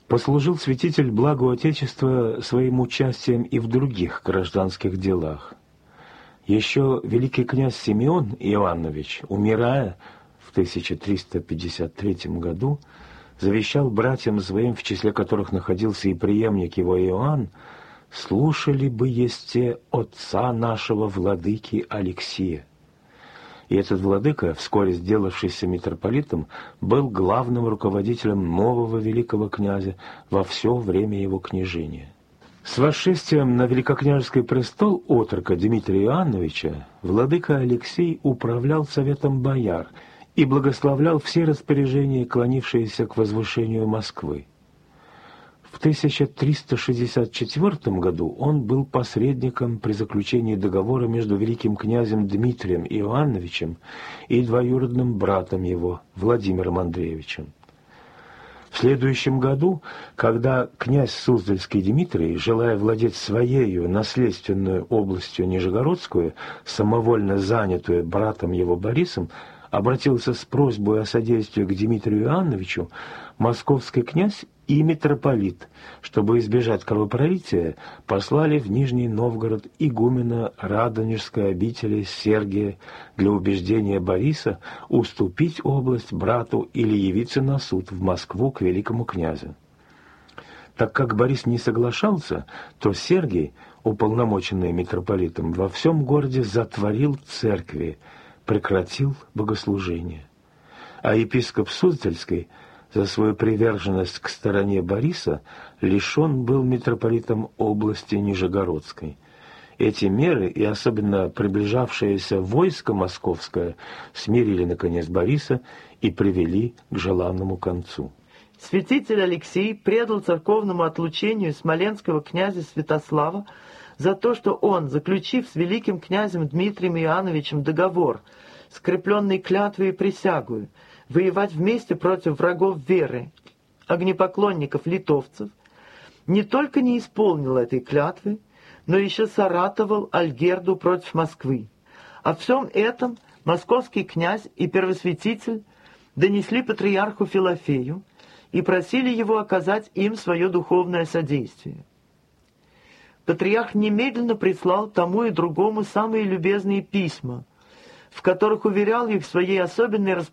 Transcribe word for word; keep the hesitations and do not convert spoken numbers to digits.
Послужил святитель благу Отечества своим участием и в других гражданских делах. Еще великий князь Симеон Иоаннович, умирая в тысяча триста пятьдесят третьем году, завещал братьям своим, в числе которых находился и преемник его Иоанн: «Слушали бы есте отца нашего владыки Алексия». И этот владыка, вскоре сделавшийся митрополитом, был главным руководителем нового великого князя во все время его княжения. С восшествием на великокняжеский престол отрока Дмитрия Иоанновича владыка Алексей управлял советом бояр и благословлял все распоряжения, клонившиеся к возвышению Москвы. В тысяча триста шестьдесят четвёртом году он был посредником при заключении договора между великим князем Дмитрием Иоанновичем и двоюродным братом его, Владимиром Андреевичем. В следующем году, когда князь Суздальский Дмитрий, желая владеть своею наследственную областью Нижегородскую, самовольно занятую братом его Борисом, обратился с просьбой о содействии к Дмитрию Иоанновичу, московский князь и митрополит, чтобы избежать кровопролития, послали в Нижний Новгород игумена Радонежской обители Сергия для убеждения Бориса уступить область брату или явиться на суд в Москву к великому князю. Так как Борис не соглашался, то Сергий, уполномоченный митрополитом, во всем городе затворил церкви, прекратил богослужение. А епископ Суздальский за свою приверженность к стороне Бориса лишен был митрополитом области Нижегородской. Эти меры, и особенно приближавшееся войско московское, смирили, наконец, Бориса и привели к желанному концу. Святитель Алексей предал церковному отлучению смоленского князя Святослава за то, что он, заключив с великим князем Дмитрием Иоанновичем договор, скрепленный клятвой и присягою, воевать вместе против врагов веры, огнепоклонников литовцев, не только не исполнил этой клятвы, но еще соратовал Альгерду против Москвы. О всем этом московский князь и первосвятитель донесли патриарху Филофею и просили его оказать им свое духовное содействие. Патриарх немедленно прислал тому и другому самые любезные письма, в которых уверял их в своей особенной